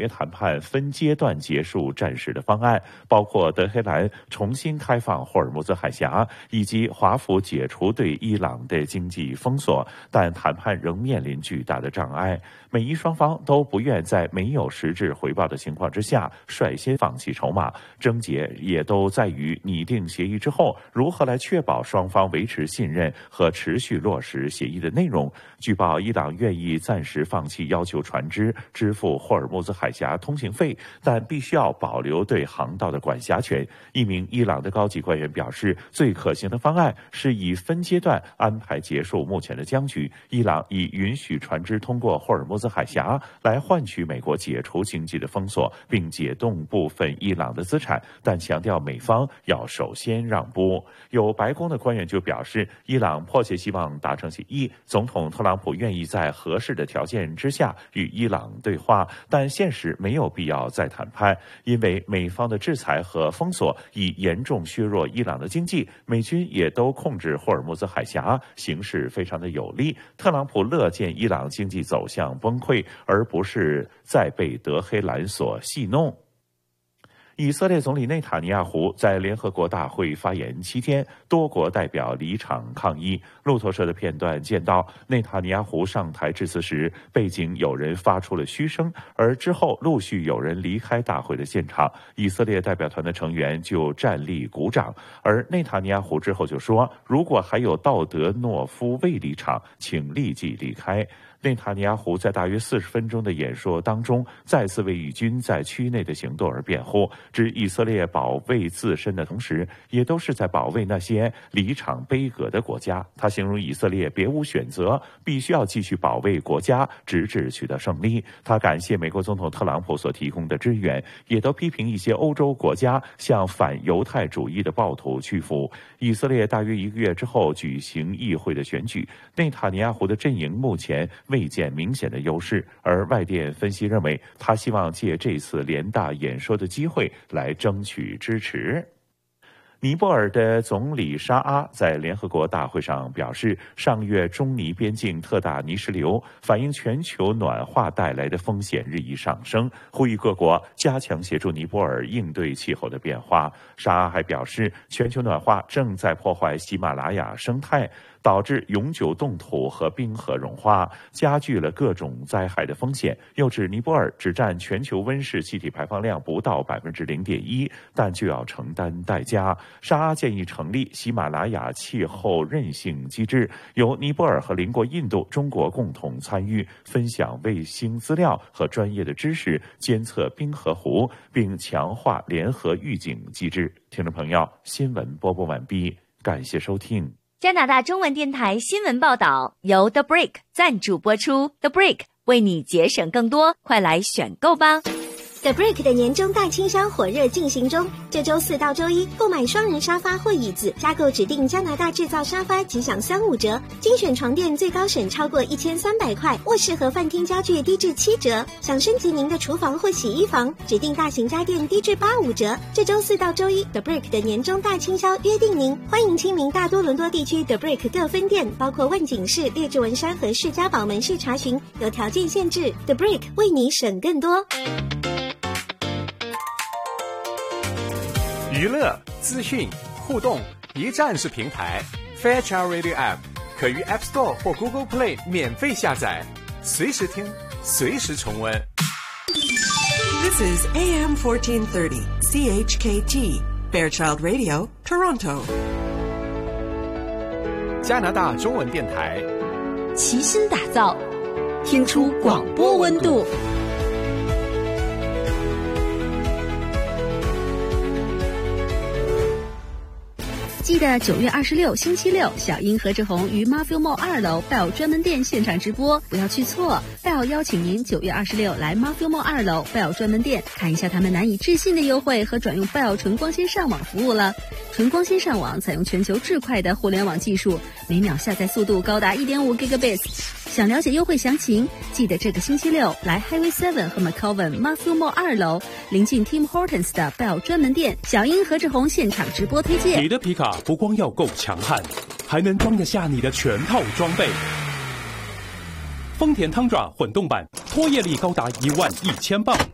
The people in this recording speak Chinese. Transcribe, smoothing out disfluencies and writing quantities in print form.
约谈判分阶段结束战事的方案，包括德黑兰重新开放霍尔木兹海峡，以及华府解除对伊朗的经济封锁，但谈判仍面临巨大的障碍。美伊双方都不愿在没有实质回报的情况之下率先放弃筹码，症结也都在于拟定协议之后如何来确保双方维持信任和持续落实协议的内容。据报，伊朗愿意暂时放弃要求船只支付霍尔木兹海峡通行费，但必须要保留对航道的管辖权。一名伊朗的高级官员表示，最可行的方案是以分阶段安排结束目前的僵局。伊朗以允许船只通过霍尔木兹海峡来换取美国解除经济的封锁，并解冻部分伊朗的资产，但强调美方要首先让步。有白宫的官员就表示，伊朗迫切希望达成协议，总统特朗普愿意在合适的条件之下与伊朗对话，但现实没有必要再谈判，因为美方的制裁和封锁已严重削弱伊朗的经济，美军也都控制霍尔木兹海峡，形势非常的有利。特朗普乐见伊朗经济走向崩溃，而不是再被德黑兰所戏弄。以色列总理内塔尼亚胡在联合国大会发言7天，多国代表离场抗议。路透社的片段见到，内塔尼亚胡上台致辞时，背景有人发出了嘘声，而之后陆续有人离开大会的现场，以色列代表团的成员就站立鼓掌。而内塔尼亚胡之后就说，如果还有道德懦夫未离场，请立即离开。内塔尼亚胡在大约40分钟的演说当中，再次为以军在区内的行动而辩护，指以色列保卫自身的同时，也都是在保卫那些离场悲歌的国家。他形容以色列别无选择，必须要继续保卫国家，直至取得胜利。他感谢美国总统特朗普所提供的支援，也都批评一些欧洲国家向反犹太主义的暴徒屈服。以色列大约1个月之后举行议会的选举，内塔尼亚胡的阵营目前未见明显的优势，而外电分析认为，他希望借这次联大演说的机会来争取支持。尼泊尔的总理沙阿在联合国大会上表示，上月中尼边境特大泥石流反映全球暖化带来的风险日益上升，呼吁各国加强协助尼泊尔应对气候的变化。沙阿还表示，全球暖化正在破坏喜马拉雅生态，导致永久冻土和冰河融化，加剧了各种灾害的风险。又指尼泊尔只占全球温室气体排放量不到0.1%，但就要承担代价。沙阿建议成立喜马拉雅气候韧性机制，由尼泊尔和邻国印度、中国共同参与，分享卫星资料和专业的知识，监测冰河湖，并强化联合预警机制。听众朋友，新闻播报完毕，感谢收听。 加拿大中文电台新闻报道由 The Brick 赞助播出 ，The Brick 为你节省更多，快来选购吧。 The Brick 的年终大清销火热进行中，这周4到周1购买双人沙发或椅子，加购指定加拿大制造沙发即享3.5折，精选床垫最高省超过1300块，卧室和饭厅家具低至7折。想升级您的厨房或洗衣房，指定大型家电低至85折。这周4到周1 The Brick 的年终大清销约定您，欢迎亲临大多伦多地区 The Brick 各分店，包括万景市、列治文山和士嘉堡门市查询，有条件限制。The Brick 为你省更多。 娱乐、资讯、互动，一站式平台 Fairchild Radio App 可于 App Store 或 Google Play 免费下载，随时听，随时重温。 This is AM 1430 CHKT Fairchild Radio Toronto。 加拿大中文电台， 齐心打造，听出广播温度。 记得9月26星期六，小英何志宏于 Marfil Mall 2楼 Bell 专门店现场直播，不要去错。Bell 邀请您9月26来 Marfil Mall 2楼 Bell 专门店，看一下他们难以置信的优惠和转用 Bell 纯光纤上网服务了。纯光纤上网采用全球最快的互联网技术，每秒下载速度高达 1.5 Gigabits。想了解优惠详情，记得这个星期六来 Highway 7和 McCowan Marfil Mall 2楼，临近 Tim Hortons 的 Bell 专门店，小英何志宏现场直播推荐。 你的皮卡不光要够强悍，还能装得下你的全套装备。丰田汤爪混动版，拖曳力高达11000磅，